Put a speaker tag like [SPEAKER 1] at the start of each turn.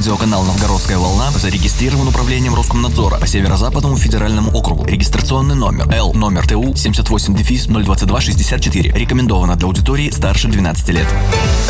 [SPEAKER 1] Радиоканал «Новгородская волна» зарегистрирован управлением Роскомнадзора по Северо-Западному федеральному округу. Регистрационный номер Л номер ТУ 78-022-64. Рекомендовано для аудитории старше 12 лет.